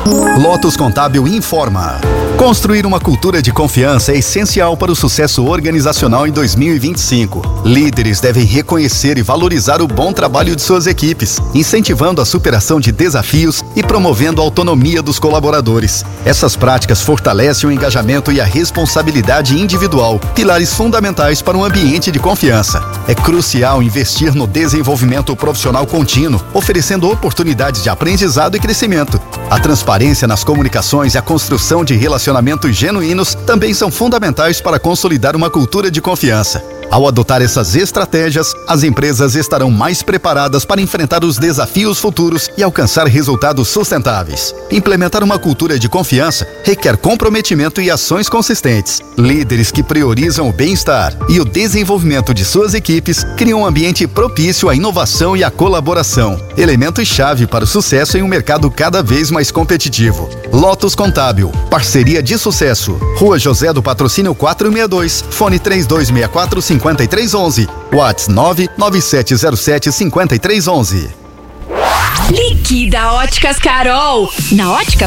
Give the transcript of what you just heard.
Lotus Contábil informa. Construir uma cultura de confiança é essencial para o sucesso organizacional em 2025. Líderes devem reconhecer e valorizar o bom trabalho de suas equipes, incentivando a superação de desafios e promovendo a autonomia dos colaboradores. Essas práticas fortalecem o engajamento e a responsabilidade individual, pilares fundamentais para um ambiente de confiança. É crucial investir no desenvolvimento profissional contínuo, oferecendo oportunidades de aprendizado e crescimento. A transparência nas comunicações e a construção de relacionamentos genuínos também são fundamentais para consolidar uma cultura de confiança. Ao adotar essas estratégias, as empresas estarão mais preparadas para enfrentar os desafios futuros e alcançar resultados sustentáveis. Implementar uma cultura de confiança requer comprometimento e ações consistentes. Líderes que priorizam o bem-estar e o desenvolvimento de suas equipes criam um ambiente propício à inovação e à colaboração, elementos-chave para o sucesso em um mercado cada vez mais competitivo. Lotus Contábil, parceria de sucesso. Rua José do Patrocínio 462, fone 3264-5311, WhatsApp 99707-5311. Liquida Óticas Carol. Na Óticas